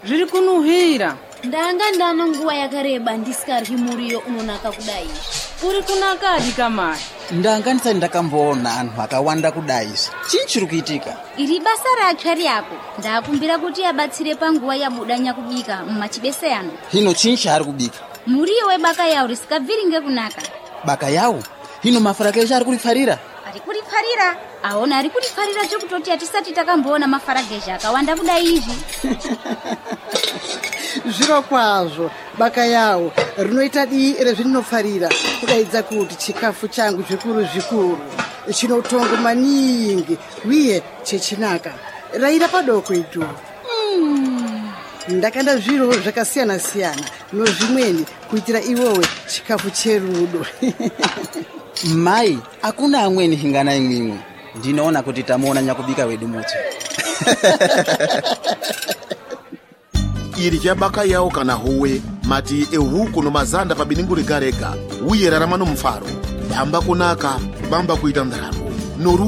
zviri kunuhira. Ndanga ndana nguva yakareba ndisikaryi muriyo unonaka kudai. Uri kunakadi kamai? Ndanga ndisati ndakamboona anhu akawanda kudai. Chii chiri kuitika? Iri basa ratsva ryako. Ndakumbira kuti abatsire panguva yabudanya kubika mumachibeseyano. Hino chii chaari kubika? Muriyo webaka yawo risikabviri ngekunaka. Baka yawo? Hino mafarageja ari kurifarira? Ari kurifarira? Aona ari kurifarira chokutoti hatisati takamboona mafarageja akawanda kudai izvi. Zviro kwazvo baka yawo rinoita dii rezvinofarira kudaidza kuti chikafu changu zvikuru chinotongo maningi uye chechinaka. Raira padoko itu. Ndakanda zviro zvakasiyana-siyana nozvimweni kuitira iwowe chikafu cherudo. Mai, hakuna amweni hingana imwimwe. Ndinoona kuti tamuona nyakubika wedu muti. Iri chabaka yawo kana howe mati ehuku nomazanda pabiningu rigarega uye rarama nomufaro bamba kunaka bamba kuita ndaramo noru